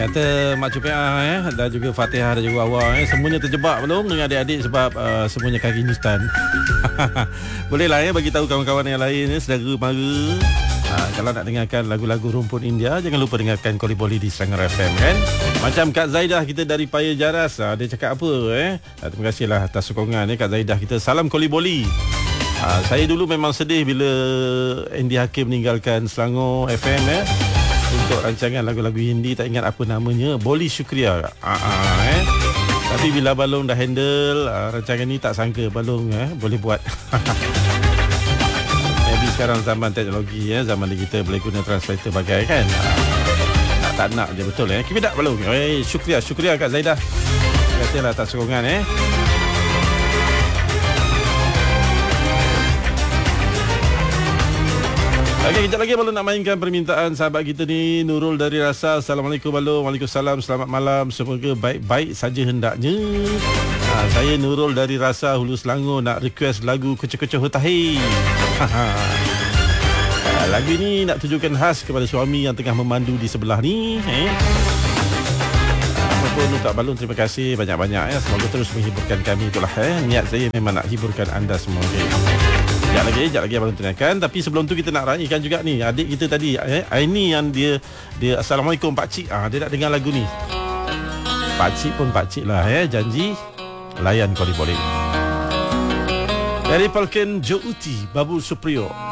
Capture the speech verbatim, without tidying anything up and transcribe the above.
Kata Mak Cupiah eh, dan juga Fatihah dan juga Awal eh, semuanya terjebak belum dengan adik-adik sebab uh, semuanya kaki Hindustan. Bolehlah ya bagi tahu kawan-kawan yang lain eh, saudara mara. Uh, kalau nak dengarkan lagu-lagu rumpun India, jangan lupa dengarkan Koli Boli di Selangor F M kan. Macam Kak Zaidah kita dari Paya Jaras, uh, dia cakap apa eh? Uh, terima kasihlah atas sokongan eh Kak Zaidah kita. Salam Koli Boli. Uh, saya dulu memang sedih bila Andy Hakim meninggalkan Selangor F M eh. Untuk rancangan lagu-lagu Hindi, tak ingat apa namanya, Boli Syukria. Ah, ah, eh. Tapi bila Balong dah handle uh, rancangan ni, tak sangka Balong eh boleh buat. Jadi sekarang zaman teknologi eh, zaman digital boleh guna translator bagai kan. Uh, tak nak je betul eh. Keep it up Balong. Eh, Syukria, Syukria Kak Zaidah. Terima kasihlah atas sokongan eh. Okey, kejap lagi Balong nak mainkan permintaan sahabat kita ni, Nurul dari Rasa. Assalamualaikum Balong. Waalaikumsalam. Selamat malam. Semoga baik-baik saja hendaknya. Ha, saya Nurul dari Rasa, Hulu Selangor, nak request lagu Kecoh-Kecoh Hutahi. Ha, lagu ni nak tujukan khas kepada suami yang tengah memandu di sebelah ni. Eh? Apapun untuk Balong, terima kasih banyak-banyak. Eh? Semoga terus menghiburkan kami. Itulah eh. Niat saya memang nak hiburkan anda semua. Okay. Sekejap lagi, sekejap lagi Abang tunaikan. Tapi sebelum tu kita nak raikan juga ni adik kita tadi eh, Aini yang dia dia Assalamualaikum Pakcik. Ah, dia nak dengar lagu ni. Pakcik pun pakcik lah eh. Janji layan Koli Boli. Dari Falcon Joe Uti, Babul Suprio.